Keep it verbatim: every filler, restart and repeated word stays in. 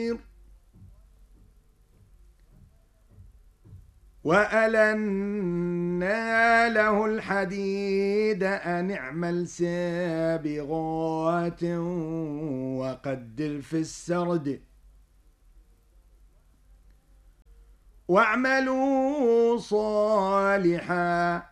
وألنا له الحديد أن اعمل سابغات وقدر في السرد واعملوا صالحا